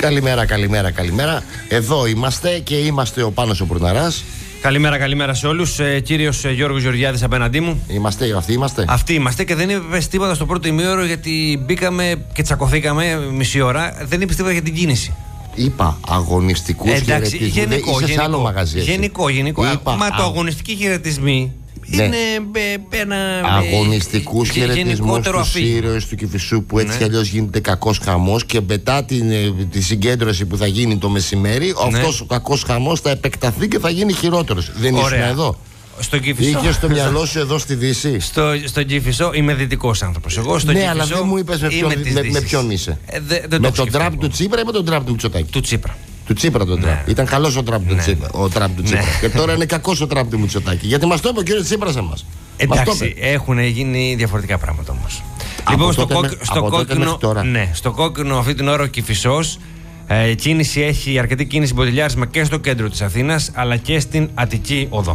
Καλημέρα. Εδώ είμαστε και είμαστε ο Πάνος ο Πουρναράς. Καλημέρα σε όλους. Κύριος Γιώργος Γεωργιάδης απέναντί μου. Αυτοί είμαστε και δεν είπες τίποτα στο πρώτο ημίωρο, γιατί μπήκαμε και τσακωθήκαμε μισή ώρα. Δεν είπες τίποτα για την κίνηση. Είπα αγωνιστικούς χαιρετισμούς. Γενικό. Άλλο μαγαζί. Γενικό. Το αγωνιστικοί χαιρετισμοί. Ναι. Είναι ένα αγωνιστικούς χαιρετισμούς στους ήρωες του Κηφισού που έτσι κι αλλιώς γίνεται κακός χαμός, και μετά τη συγκέντρωση που θα γίνει το μεσημέρι, αυτός ο κακός χαμός θα επεκταθεί και θα γίνει χειρότερος. Δεν ήσουν εδώ? Στο Κηφισό. Είχες στο μυαλό σου εδώ στη Δύση? Στο Κηφισό είμαι δυτικός άνθρωπος. Εγώ στο Κηφισό. Αλλά δεν μου είπες με ποιον είσαι. Με τον Τραμπ του Τσίπρα ή με τον Τραμπ του Μητσοτάκη? Του Τσίπρα. Του Τσίπρα τον Τραμπ. Ήταν καλός ο Τραμπ του Τσίπρα. Και τώρα είναι κακός ο Τραμπ του Μητσοτάκη. Γιατί μας το είπε ο κύριος Τσίπρας εμάς. Εντάξει, έχουν γίνει διαφορετικά πράγματα όμως. Λοιπόν, στο κόκκινο αυτή την ώρα ο Κηφισός, έχει αρκετή κίνηση μποτιλιάρισμα και στο κέντρο της Αθήνας, αλλά και στην Αττική Οδό.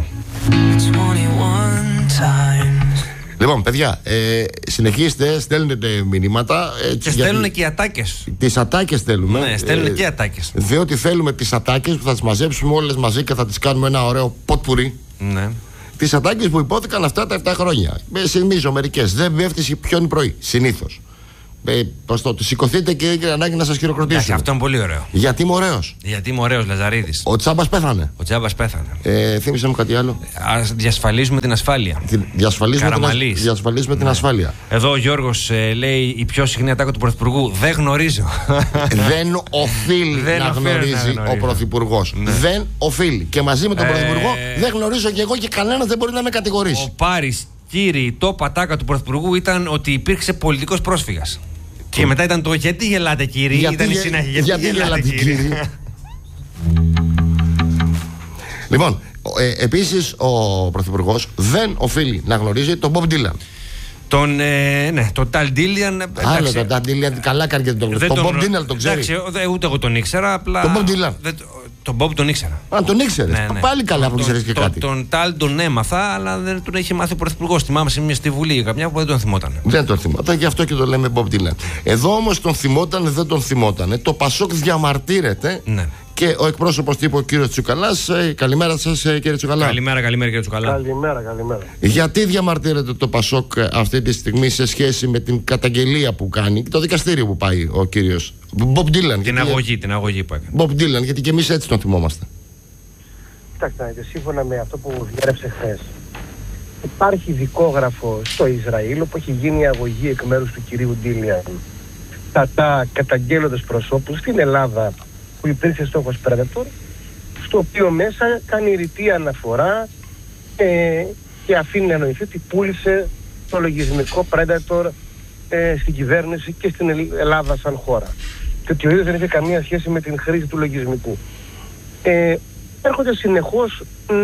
Λοιπόν, παιδιά, συνεχίστε, στέλνετε μηνύματα. Και στέλνουν και οι ατάκες. Τις ατάκες θέλουμε. Ναι, στέλνουν και οι ατάκες. Διότι θέλουμε τις ατάκες που θα τις μαζέψουμε όλες μαζί και θα τις κάνουμε ένα ωραίο ποτπουρί. Ναι. Τις ατάκες που υπόθηκαν αυτά τα 7 χρόνια. Θυμίζω μερικές. Δεν πέφτει ποιον πρωί, συνήθως. Του σηκωθείτε και έγινε ανάγκη να σας χειροκροτήσουν. Αυτό είναι πολύ ωραίο. Γιατί είμαι ωραίος. Γιατί είμαι ωραίος, Λαζαρίδης. Ο Τσάμπας πέθανε. Θύμισε μου κάτι άλλο. Διασφαλίζουμε την ασφάλεια. Διασφαλίζουμε την ασφάλεια. Εδώ ο Γιώργος λέει: η πιο συχνή ατάκα του Πρωθυπουργού. Δεν γνωρίζω. Δεν οφείλει να γνωρίζει ο Πρωθυπουργός. Δεν οφείλει. Και μαζί με τον Πρωθυπουργό δεν γνωρίζω και εγώ, και κανένας δεν μπορεί να με κατηγορήσει. Ο Πάρης, κύριοι, το πατάκα του Πρωθυπουργού ήταν ότι υπήρξε πολιτικός πρόσφυγας. Και μετά ήταν το γιατί γελάτε, κύριοι. Γιατί γελάτε, κύριοι. Λοιπόν, επίσης ο Πρωθυπουργός δεν οφείλει να γνωρίζει τον Μπομπ Ντίλαν. Τον Ταλ Ντίλιαν. Άλλο τον Ταλ Ντίλιαν, καλά κάνει και τον γνωρίζει. Τον Μπομπ Ντίλαν τον ξέρει. Ούτε εγώ τον ήξερα, απλά. Τον Μπομπ Ντίλαν. Τον Μπομπ τον ήξερα. Αν τον ήξερες. Ναι. Πάλι καλά που ξέρεις και κάτι. Τον Ταλ τον έμαθα, αλλά δεν τον είχε μάθει ο Πρωθυπουργός. Θυμάμαι σε μια στη Βουλή καμιά που δεν τον θυμόταν. Δεν τον θυμόταν, γι' αυτό και το λέμε Μπομπ Ντίλαν. Εδώ όμως τον θυμόταν, δεν τον θυμόταν. Το Πασόκ διαμαρτύρεται. Ναι. Και ο εκπρόσωπος τύπου, ο κύριος Τσουκαλάς. Καλημέρα σας, κύριε Τσουκαλά. Καλημέρα, κύριε Τσουκαλά. Καλημέρα. Γιατί διαμαρτύρεται το Πασόκ αυτή τη στιγμή σε σχέση με την καταγγελία που κάνει και το δικαστήριο που πάει ο κύριος Μπομπ Ντίλαν? Την αγωγή που έκανε. Μπομπ Ντίλαν, γιατί και εμείς έτσι τον θυμόμαστε. Κοιτάξτε, σύμφωνα με αυτό που διέρευσε χθες, υπάρχει δικόγραφο στο Ισραήλ όπου έχει γίνει η αγωγή εκ μέρους του κυρίου Ντίλιαν κατά καταγγέλλοντος προσώπους στην Ελλάδα που υπήρξε στόχος Predator, στο οποίο μέσα κάνει ρητή αναφορά και αφήνει να εννοηθεί ότι πούλησε το λογισμικό Predator στην κυβέρνηση και στην Ελλάδα σαν χώρα. Και ότι ο ίδιος δεν είχε καμία σχέση με την χρήση του λογισμικού. Έρχονται συνεχώς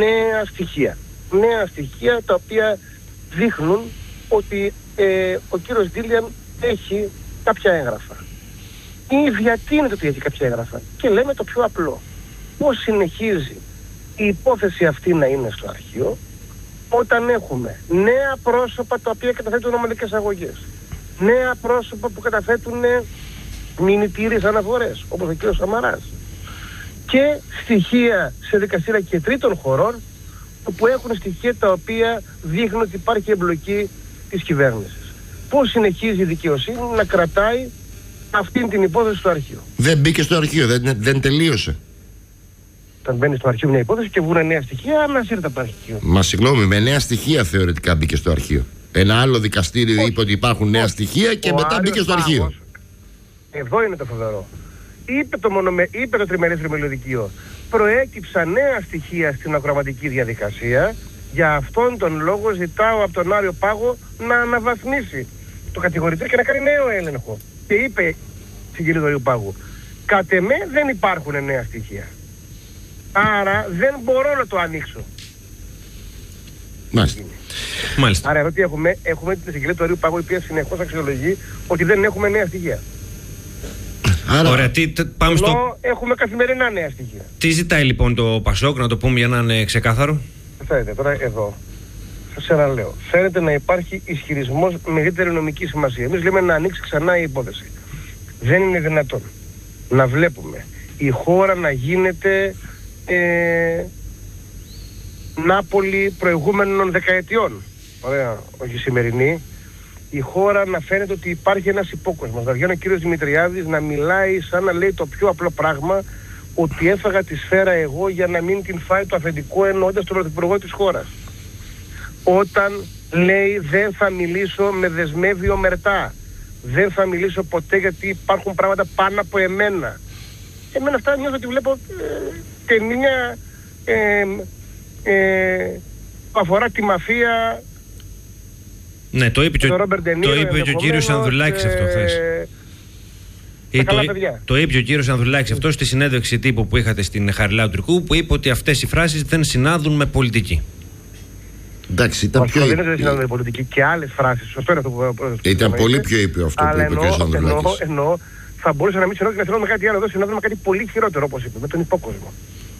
νέα στοιχεία τα οποία δείχνουν ότι ο κύριος Ντίλιαν έχει κάποια έγγραφα. Ή διατείνεται ότι έχει κάποια έγγραφα. Και λέμε το πιο απλό. Πώς συνεχίζει η υπόθεση αυτή να είναι στο αρχείο όταν έχουμε νέα πρόσωπα τα οποία καταθέτουν ομαλικές αγωγές, νέα πρόσωπα που καταθέτουν μηνυτήριες αναφορές, όπως ο κύριος Σαμαράς, και στοιχεία σε δικαστήρια και τρίτων χωρών που έχουν στοιχεία τα οποία δείχνουν ότι υπάρχει εμπλοκή της κυβέρνησης. Πώς συνεχίζει η δικαιοσύνη να κρατάει αυτήν την υπόθεση στο αρχείο? Δεν μπήκε στο αρχείο, δεν τελείωσε. Όταν μπαίνει στο αρχείο μια υπόθεση και βγουν νέα στοιχεία, ανασύρεται από το αρχείο. Μα συγγνώμη, με νέα στοιχεία θεωρητικά μπήκε στο αρχείο. Ένα άλλο δικαστήριο είπε ότι υπάρχουν νέα στοιχεία και μετά μπήκε στο αρχείο. Εδώ είναι το φοβερό. Είπε το τριμερές τριμελιωδικείο. Προέκυψαν νέα στοιχεία στην ακροαματική διαδικασία. Για αυτόν τον λόγο ζητάω από τον Άριο Πάγο να αναβαθμίσει το κατηγορητήριο και να κάνει νέο έλεγχο. Και είπε στην κυρία του Άριου Πάγου, κατ' εμέ δεν υπάρχουν νέα στοιχεία. Άρα δεν μπορώ να το ανοίξω. Μάλιστα. Άρα εδώ τι έχουμε την συγκεκριμένη του Άριου Πάγου, η οποία συνεχώς αξιολογεί ότι δεν έχουμε νέα στοιχεία. Άρα... Ωραία, πάμε στο... έχουμε καθημερινά νέα στοιχεία. Τι ζητάει λοιπόν το Πασόκ, να το πούμε για να είναι ξεκάθαρο? Θέλετε, τώρα εδώ σας αναλέω. Φαίνεται να υπάρχει ισχυρισμός μεγαλύτερη νομική σημασία. Εμείς λέμε να ανοίξει ξανά η υπόθεση. Δεν είναι δυνατόν να βλέπουμε η χώρα να γίνεται Νάπολη προηγούμενων δεκαετιών, ωραία, όχι σημερινή, η χώρα να φαίνεται ότι υπάρχει ένας υπόκοσμος. Να βγαίνει ο κύριος Δημητριάδης να μιλάει σαν να λέει το πιο απλό πράγμα, ότι έφαγα τη σφαίρα εγώ για να μην την φάει το αφεντικό, εννοώντας τον πρωθυπουργό της χώρας. Όταν λέει δεν θα μιλήσω, με δεσμεύει ομερτά. Δεν θα μιλήσω ποτέ γιατί υπάρχουν πράγματα πάνω από εμένα. Εμένα αυτά νιώθω ότι βλέπω ταινία που αφορά τη μαφία. Ναι, το είπε και ο κύριος Ανδρουλάκης αυτό χθες. Το είπε ο κύριος Ανδρουλάκης αυτό στη συνέντευξη τύπου που είχατε στην Χαριλάου Τουρκού, που είπε ότι αυτές οι φράσεις δεν συνάδουν με πολιτική. Εντάξει, ήταν πιο ήπιο. Δεν συνάδουν με πολιτική και άλλες φράσεις. Σωστό είναι αυτό που ήταν πολύ πιο ήπιο αυτό που είπε ο κύριος Ανδρουλάκης. Εννοώ, θα μπορούσε να μην συνάδουν με κάτι άλλο. Εδώ συνάδουν με κάτι πολύ χειρότερο, όπως είπε, με τον υπόκοσμο.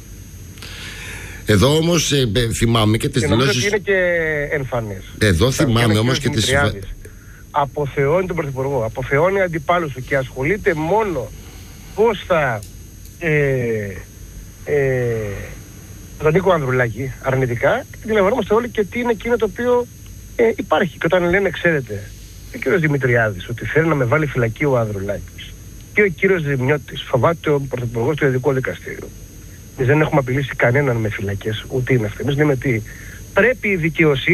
Εδώ όμως θυμάμαι και τις δηλώσεις. Και είναι και εμφανές. Εδώ θυμάμαι όμως και τις. Αποθεώνει τον Πρωθυπουργό, αποθεώνει αντιπάλους του και ασχολείται μόνο πώς θα τον Νίκο Ανδρουλάκη αρνητικά, και τηλεφωνόμαστε όλοι και τι είναι εκείνο το οποίο υπάρχει. Και όταν λένε, ξέρετε, ο κύριος Δημητριάδης ότι θέλει να με βάλει φυλακή ο Ανδρουλάκης και ο κύριος Δημιώτης φοβάται ο Πρωθυπουργός του Ειδικού Δικαστήριου. Εμείς δεν έχουμε απειλήσει κανέναν με φυλακές, ούτε είναι αυτό. Εμείς λέμε ότι πρέπει η δικαιοσύνη